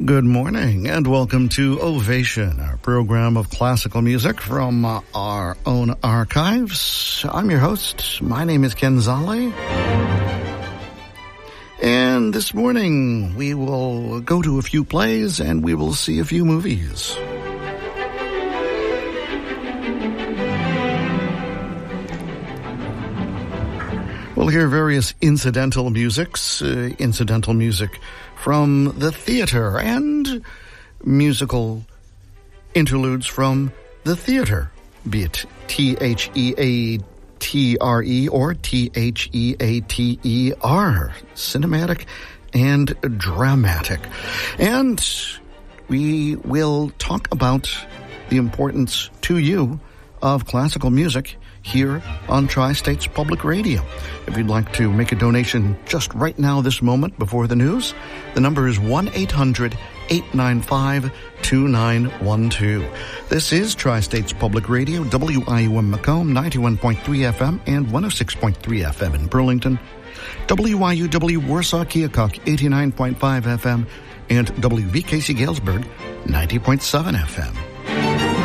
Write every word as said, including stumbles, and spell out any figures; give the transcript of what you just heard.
Good morning and welcome to Ovation, our program of classical music from uh, our own archives. I'm your host. My name is Ken Zale. And this morning we will go to a few plays and we will see a few movies. We'll hear various incidental musics, uh, incidental music from the theater and musical interludes from the theater, be it T H E A T R E or T H E A T E R, cinematic and dramatic. And we will talk about the importance to you of classical music here on Tri-States Public Radio. If you'd like to make a donation just right now, this moment, before the news, the number is one eight hundred eight nine five two nine one two. This is Tri-States Public Radio, W I U M Macomb, ninety-one point three F M and one oh six point three F M in Burlington, W I U W Warsaw Keokuk, eighty-nine point five F M, and W V K C Galesburg, ninety point seven F M.